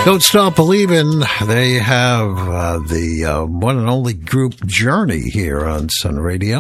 Don't Stop Believin'. They have the one and only group Journey here on Sun Radio,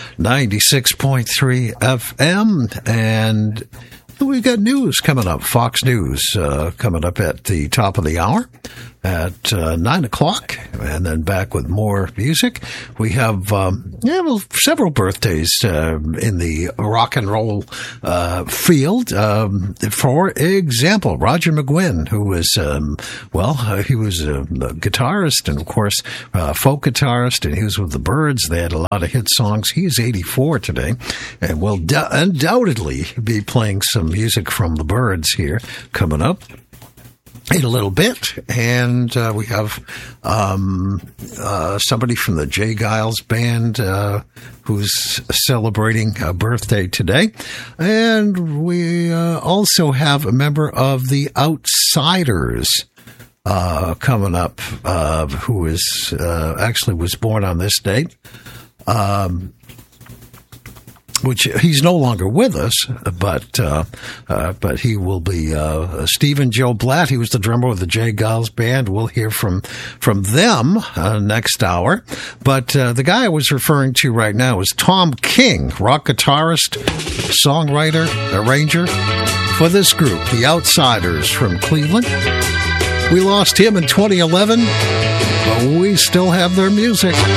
96.3 FM. And we've got news coming up, Fox News coming up at the top of the hour at 9 o'clock, and then back with more music. We have several birthdays in the rock and roll field. For example, Roger McGuinn, who was, he was a guitarist and, of course, folk guitarist, and he was with the Byrds. They had a lot of hit songs. He's 84 today, and will undoubtedly be playing some music from the Byrds here coming up in a little bit. And we have somebody from the Jay Giles Band who's celebrating a birthday today. And we also have a member of the Outsiders coming up who is actually was born on this date. Which he's no longer with us, but he will be Stephen Joe Blatt. He was the drummer of the Jay Giles Band. We'll hear from them next hour. But the guy I was referring to right now is Tom King, rock guitarist, songwriter, arranger for this group, the Outsiders from Cleveland. We lost him in 2011, but we still have their music.